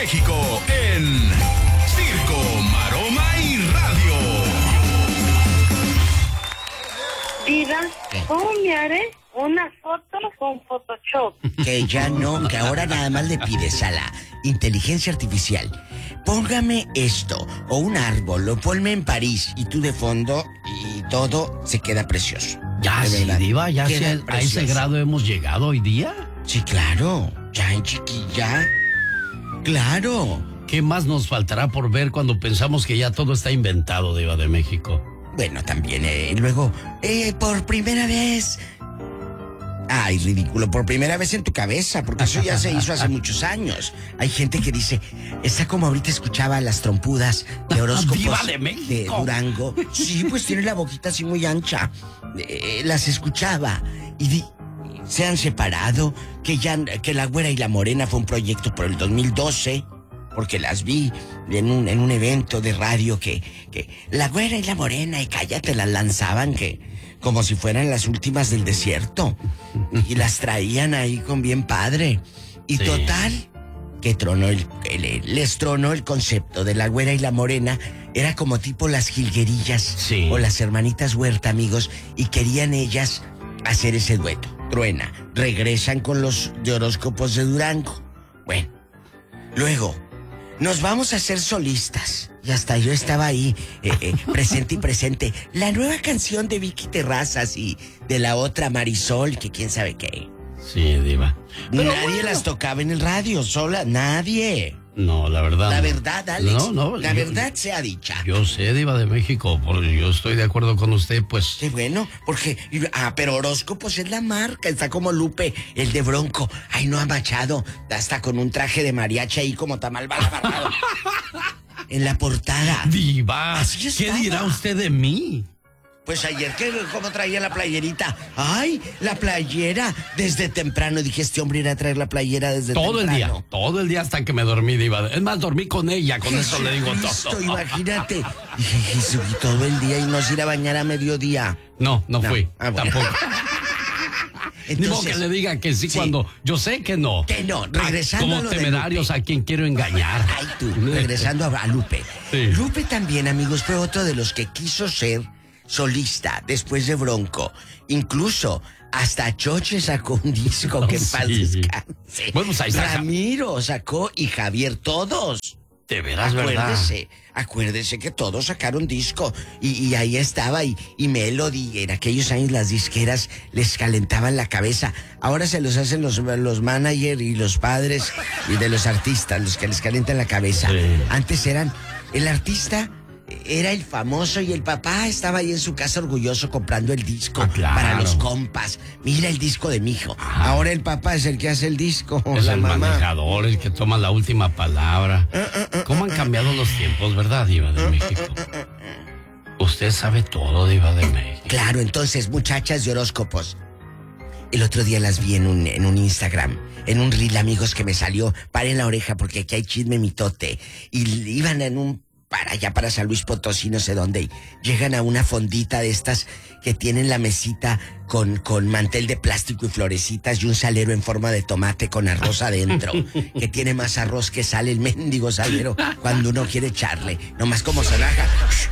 México en Circo, Maroma y Radio. Diva, ¿cómo me haré una foto con Photoshop? Que ya no, que ahora nada más le pides a la inteligencia artificial: póngame esto, o un árbol, o ponme en París, y tú de fondo, y todo se queda precioso. Ya, sí, Diva, ya sí, a precioso. ese grado hemos llegado hoy día. Sí, claro, ya en chiquilla. Claro. ¿Qué más nos faltará por ver cuando pensamos que ya todo está inventado, Diva de México? Bueno, también, luego, por primera vez... Ay, ridículo, por primera vez en tu cabeza, porque eso ya se hizo hace muchos años. Hay gente que dice, está como ahorita escuchaba las trompudas de horóscopos ¡Viva de México! de Durango. Sí, pues tiene la boquita así muy ancha. Las escuchaba y se han separado, que la Güera y la Morena fue un proyecto por el 2012, porque las vi en un evento de radio que la Güera y la Morena, y cállate, las lanzaban como si fueran las últimas del desierto, y las traían ahí con bien padre. Y sí. Total, que les tronó el concepto de la Güera y la Morena. Era como tipo las jilguerillas, sí, o las hermanitas Huerta, amigos, y querían ellas hacer ese dueto. Truena, regresan con los de horóscopos de Durango. Bueno, luego nos vamos a hacer solistas. Y hasta yo estaba ahí, presente. La nueva canción de Vicky Terrazas y de la otra Marisol, que quién sabe qué. Sí, Diva. Pero nadie las tocaba en el radio, sola, nadie. No, la verdad. La verdad, Alex. No, la verdad sea dicha. Yo sé, Diva de México, porque yo estoy de acuerdo con usted, pues. Qué bueno, porque... pero horóscopos es la marca, está como Lupe, el de Bronco. Ay, no, Machado, hasta con un traje de mariachi ahí como tamal balabarrado. En la portada. Diva, ¿qué dirá usted de mí? Pues ayer, ¿cómo traía la playerita? ¡Ay, la playera! Desde temprano dije, este hombre irá a traer la playera desde temprano. Todo el día hasta que me dormí, Diva. Es más, dormí con ella, con eso le digo todo. Imagínate. Dije, Jesús, y todo el día y nos ir a bañar a mediodía. No fui, bueno. Tampoco. Entonces, ni modo que le diga que sí, cuando yo sé que no. Que no, regresando como a lo temerarios de Lupe. A quien quiero engañar. Ay, tú, regresando a Lupe. Sí. Lupe también, amigos, fue otro de los que quiso ser solista después de Bronco. Incluso hasta Choche sacó un disco que en paz descanse. Bueno, pues ahí está. Ramiro sacó y Javier, todos. De veras, Acuérdese que todos sacaron disco y ahí estaba y Melody. En aquellos años las disqueras les calentaban la cabeza. Ahora se los hacen los managers y los padres y de los artistas, los que les calientan la cabeza. Sí. Antes el artista era el famoso y el papá estaba ahí en su casa orgulloso comprando el disco para los compas. Mira el disco de mi hijo. Ahora el papá es el que hace el disco. Es el manejador, el que toma la última palabra. ¿Cómo han cambiado los tiempos, verdad, Diva de México? Usted sabe todo, Diva de México. Claro, entonces, muchachas de horóscopos. El otro día las vi en un Instagram, en un reel, amigos, que me salió. Paren la oreja porque aquí hay chisme mitote. Y iban para allá, para San Luis Potosí, no sé dónde, y llegan a una fondita de estas que tienen la mesita con mantel de plástico y florecitas y un salero en forma de tomate con arroz adentro, que tiene más arroz que sale el mendigo salero cuando uno quiere echarle, nomás como sonaja.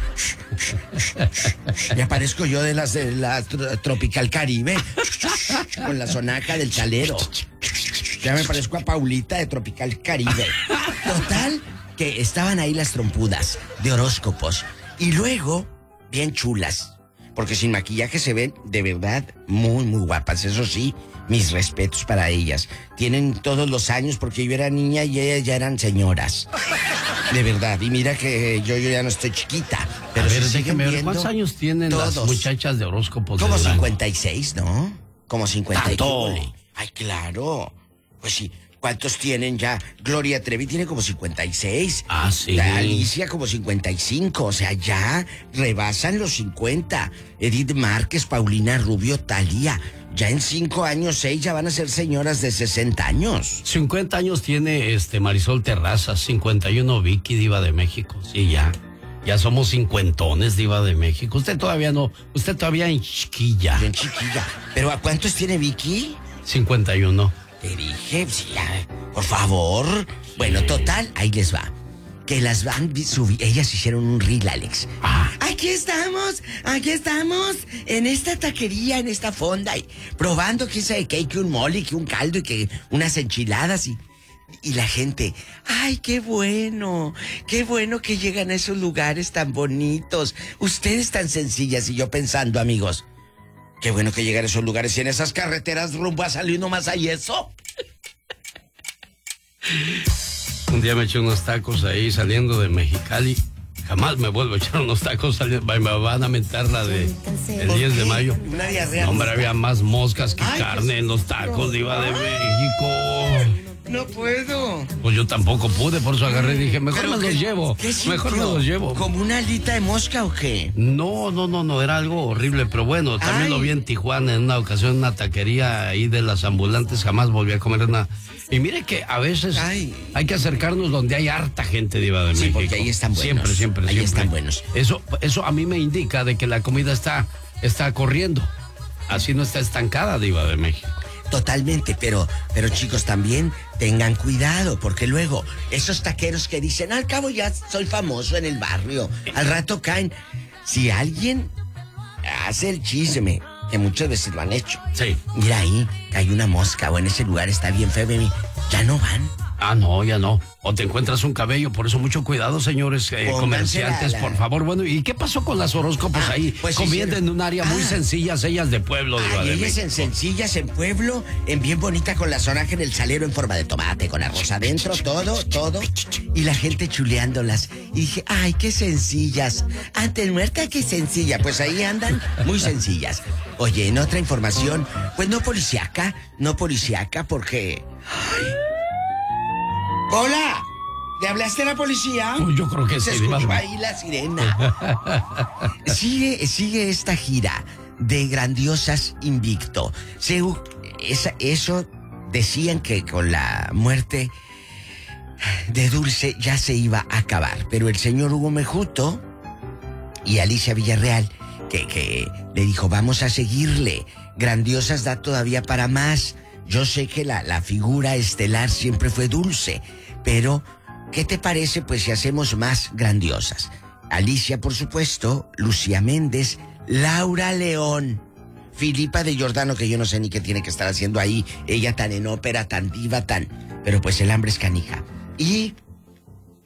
Y aparezco yo de la Tropical Caribe, con la sonaja del salero. Ya me parezco a Paulita de Tropical Caribe. Total, que estaban ahí las trompudas de horóscopos. Y luego, bien chulas, porque sin maquillaje se ven de verdad muy, muy guapas. Eso sí, mis respetos para ellas. Tienen todos los años, porque yo era niña y ellas ya eran señoras. De verdad. Y mira que yo ya no estoy chiquita. Pero a ver, déjeme ver, ¿cuántos años tienen todos las muchachas de horóscopos? Como 56, ¿no? Como 54. Ay, claro. Pues sí. ¿Cuántos tienen ya? Gloria Trevi tiene como 56. Ah, sí. Alicia como 55. O sea, ya rebasan los 50. Edith Márquez, Paulina Rubio, Thalía. Ya en 5 años, 6 ya van a ser señoras de 60 años. 50 años tiene Marisol Terrazas, 51 Vicky, Diva de México. Sí, ya. Ya somos cincuentones, Diva de México. Usted todavía en chiquilla. En chiquilla. ¿Pero a cuántos tiene Vicky? 51. Te dije, sí, ya, por favor. Bueno, total, ahí les va. Que las van ellas hicieron un reel, Alex. Aquí estamos, en esta taquería, en esta fonda, y probando quién sabe qué, que un mole, que un caldo y que unas enchiladas y la gente, ay, qué bueno que llegan a esos lugares tan bonitos, ustedes tan sencillas. Y yo pensando, amigos, qué bueno que llegan a esos lugares y en esas carreteras rumbo a Salud nomás hay eso. Un día me eché unos tacos ahí saliendo de Mexicali. Jamás me vuelvo a echar unos tacos saliendo. Me van a mentar la de el 10 de mayo. Una diarrea. No, hombre, había más moscas que carne en los tacos, diva de México. No puedo. Pues yo tampoco pude, por eso agarré y dije, mejor me los llevo. Mejor me los llevo. ¿Como una alita de mosca o qué? No, era algo horrible, pero bueno, también lo vi en Tijuana en una ocasión, en una taquería ahí de las ambulantes, jamás volví a comer una. Y mire que a veces hay que acercarnos donde hay harta gente, diva de México. Sí, porque ahí están buenos. Siempre. Ahí están buenos. Eso a mí me indica de que la comida está corriendo. Así no está estancada, diva de México. Totalmente, pero chicos, también tengan cuidado, porque luego esos taqueros que dicen, al cabo ya soy famoso en el barrio, al rato caen. Si alguien hace el chisme, que muchas veces lo han hecho. Sí. Mira ahí, hay una mosca o en ese lugar está bien feo, ya no van. Ah, no, ya no. O te encuentras un cabello, por eso mucho cuidado, señores comerciantes, por favor. Bueno, ¿y qué pasó con las horóscopos ahí? Pues comiendo en un área muy sencillas, ellas de pueblo, diva de ellas México. en sencillas, en pueblo, en bien bonita, con la sonaja en el salero en forma de tomate, con arroz adentro, todo. Y la gente chuleándolas. Y dije, ay, qué sencillas. Antes muerta, qué sencilla. Pues ahí andan, muy sencillas. Oye, en otra información, pues no policíaca, porque... ¡Ay! ¡Hola! ¿Le hablaste a la policía? Pues yo creo que se sí. escuchó ahí la sirena. Sigue esta gira de Grandiosas Invicto. Eso decían que con la muerte de Dulce ya se iba a acabar. Pero el señor Hugo Mejuto y Alicia Villarreal que le dijo, vamos a seguirle. Grandiosas da todavía para más. Yo sé que la figura estelar siempre fue Dulce, pero ¿qué te parece pues si hacemos más Grandiosas? Alicia, por supuesto, Lucía Méndez, Laura León, Filipa de Giordano, que yo no sé ni qué tiene que estar haciendo ahí, ella tan en ópera, tan diva, pero pues el hambre es canija. Y